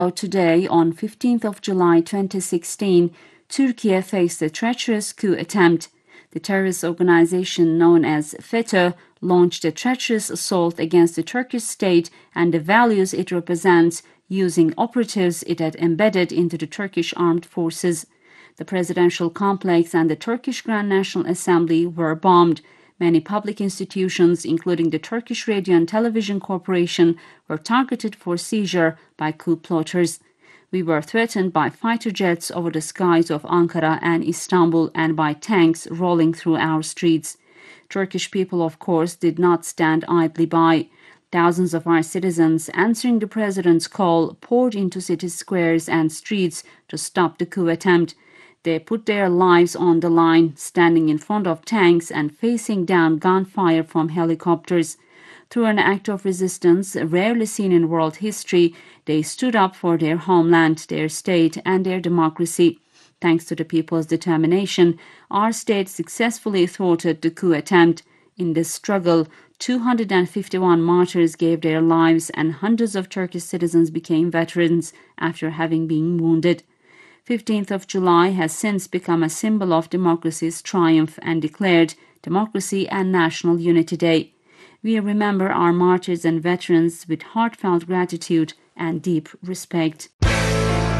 Today, on 15th of July 2016, Turkey faced a treacherous coup attempt. The terrorist organization known as FETÖ launched a treacherous assault against the Turkish state and the values it represents, using operatives it had embedded into the Turkish armed forces. The presidential complex and the Turkish Grand National Assembly were bombed. Many public institutions, including the Turkish Radio and Television Corporation, were targeted for seizure by coup plotters. We were threatened by fighter jets over the skies of Ankara and Istanbul and by tanks rolling through our streets. Turkish people, of course, did not stand idly by. Thousands of our citizens, answering the president's call, poured into city squares and streets to stop the coup attempt. They put their lives on the line, standing in front of tanks and facing down gunfire from helicopters. Through an act of resistance rarely seen in world history, they stood up for their homeland, their state, and their democracy. Thanks to the people's determination, our state successfully thwarted the coup attempt. In this struggle, 251 martyrs gave their lives and hundreds of Turkish citizens became veterans after having been wounded. 15th of July has since become a symbol of democracy's triumph and declared Democracy and National Unity Day. We remember our martyrs and veterans with heartfelt gratitude and deep respect.